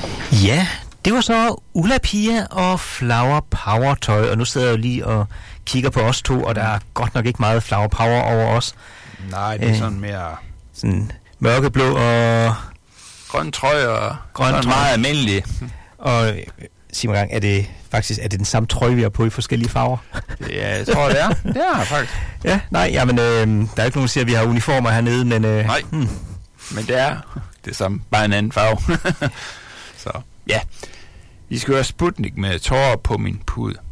Ja, det var så Ulla Pia og Flower Power tøj, og nu sidder jeg jo lige og kigger på os to, og der er godt nok ikke meget Flower Power over os. Nej, det er sådan mere... Sådan mørkeblå og... Grøn trøje og... Grøn trøje. Meget almindelig. Og sig mig gang, er det den samme trøje, vi har på i forskellige farver? Ja, jeg tror, det er. Det er faktisk. Ja, nej, jamen, der er ikke nogen, der siger, at vi har uniformer hernede, men... Nej, men det er det samme, bare en anden farve. Så, ja. Vi skal høre Sputnik med tårer på min pude.